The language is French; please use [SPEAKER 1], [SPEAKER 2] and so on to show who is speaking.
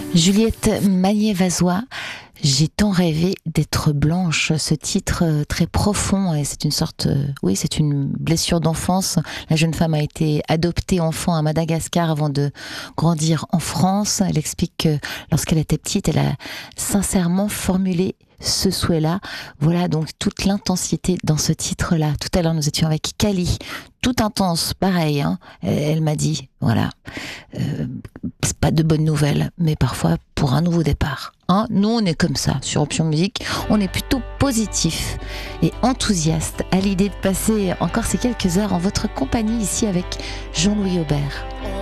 [SPEAKER 1] Juliette Magnier-Vazois, j'ai tant rêvé d'être blanche. Ce titre très profond, et c'est une sorte, oui, c'est une blessure d'enfance. La jeune femme a été adoptée enfant à Madagascar avant de grandir en France. Elle explique que lorsqu'elle était petite, elle a sincèrement formulé ce souhait-là. Voilà donc toute l'intensité dans ce titre-là. Tout à l'heure, nous étions avec Kali, tout intense, pareil. Hein. Elle m'a dit, voilà, c'est pas de bonnes nouvelles, mais parfois pour un nouveau départ. Hein. Nous, on est comme ça sur Option Musique. On est plutôt positif et enthousiaste à l'idée de passer encore ces quelques heures en votre compagnie ici avec Jean-Louis Aubert.